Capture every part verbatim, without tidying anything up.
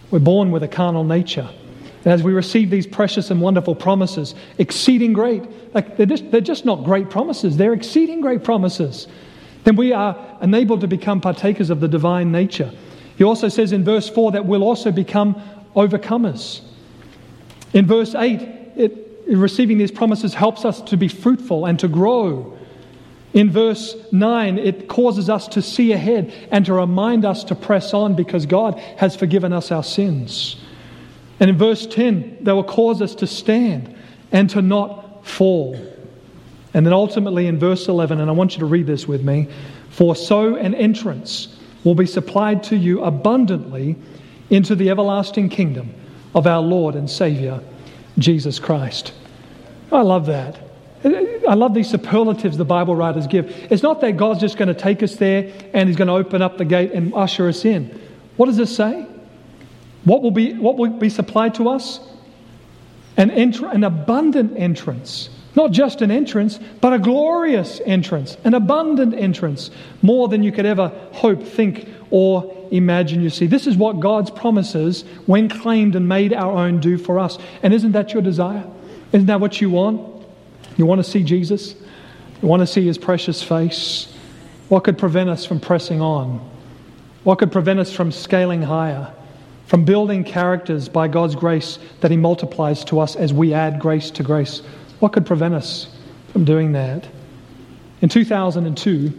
We're born with a carnal nature. And as we receive these precious and wonderful promises, exceeding great, like they're just, they're just not great promises, they're exceeding great promises, then we are enabled to become partakers of the divine nature. He also says in verse four that we'll also become overcomers. In verse eight, it, receiving these promises helps us to be fruitful and to grow. In verse nine, it causes us to see ahead and to remind us to press on because God has forgiven us our sins. And in verse ten, they will cause us to stand and to not fall. And then ultimately in verse eleven, and I want you to read this with me, for so an entrance will be supplied to you abundantly into the everlasting kingdom of our Lord and Saviour, Jesus Christ. I love that. I love these superlatives the Bible writers give. It's not that God's just going to take us there and He's going to open up the gate and usher us in. What does this say? What will be what will be supplied to us? An entr- an abundant entrance. Not just an entrance, but a glorious entrance. An abundant entrance. More than you could ever hope, think, or imagine. You see, this is what God's promises, when claimed and made our own, do for us. And isn't that your desire? Isn't that what you want? You want to see Jesus? You want to see His precious face? What could prevent us from pressing on? What could prevent us from scaling higher? From building characters by God's grace that He multiplies to us as we add grace to grace? What could prevent us from doing that? In two thousand two,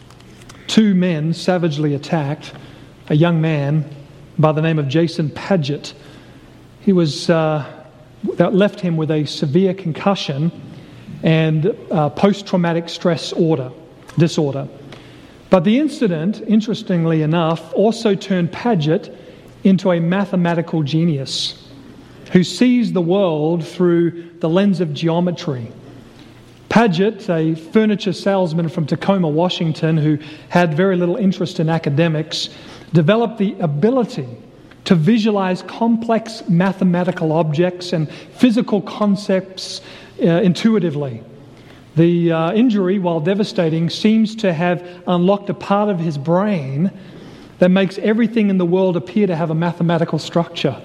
two men savagely attacked a young man by the name of Jason Padgett. He was uh, that left him with a severe concussion and uh, post-traumatic stress order, disorder. But the incident, interestingly enough, also turned Padgett into a mathematical genius who sees the world through the lens of geometry. Padgett, a furniture salesman from Tacoma, Washington, who had very little interest in academics, developed the ability to visualize complex mathematical objects and physical concepts uh, intuitively. The uh, injury, while devastating, seems to have unlocked a part of his brain that makes everything in the world appear to have a mathematical structure.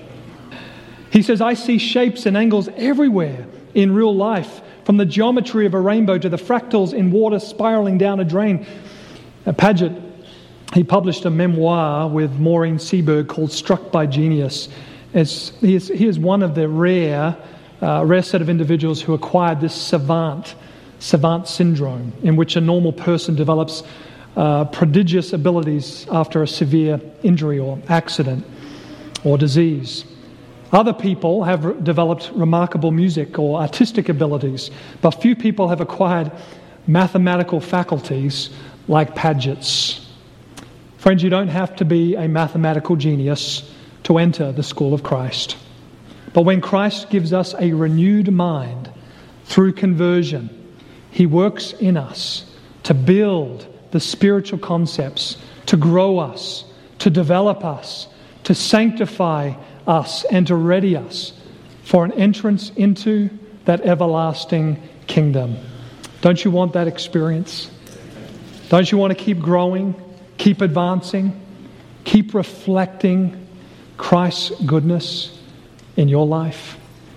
He says, I see shapes and angles everywhere in real life, from the geometry of a rainbow to the fractals in water spiraling down a drain. Now, Padgett, he published a memoir with Maureen Seberg called Struck by Genius. It's, he, is, he is one of the rare, uh, rare set of individuals who acquired this savant, savant syndrome, in which a normal person develops uh, prodigious abilities after a severe injury or accident or disease. Other people have developed remarkable music or artistic abilities, but few people have acquired mathematical faculties like Padgett's. Friends, you don't have to be a mathematical genius to enter the school of Christ. But when Christ gives us a renewed mind through conversion, He works in us to build the spiritual concepts, to grow us, to develop us, to sanctify us and to ready us for an entrance into that everlasting kingdom. Don't you want that experience? Don't you want to keep growing, keep advancing, keep reflecting Christ's goodness in your life?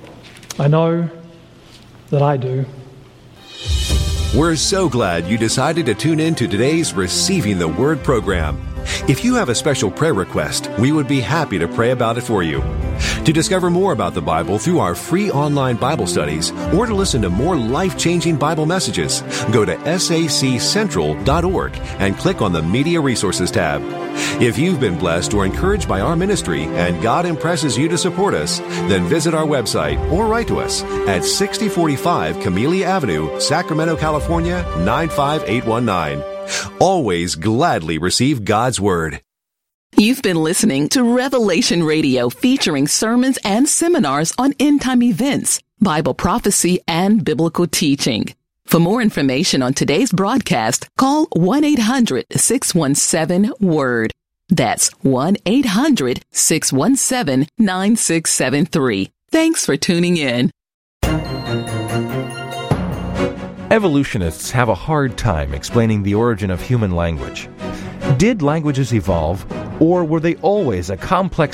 I know that I do. We're so glad you decided to tune in to today's Receiving the Word program. If you have a special prayer request, we would be happy to pray about it for you. To discover more about the Bible through our free online Bible studies, or to listen to more life-changing Bible messages, go to S A C central dot org and click on the Media Resources tab. If you've been blessed or encouraged by our ministry and God impresses you to support us, then visit our website or write to us at sixty forty-five Camellia Avenue, Sacramento, California, nine five eight one nine. Always gladly receive God's Word. You've been listening to Revelation Radio, featuring sermons and seminars on end-time events, Bible prophecy, and biblical teaching. For more information on today's broadcast, call one eight hundred six one seven WORD. That's one eight hundred six one seven nine six seven three. Thanks for tuning in. Evolutionists have a hard time explaining the origin of human language. Did languages evolve, or were they always a complex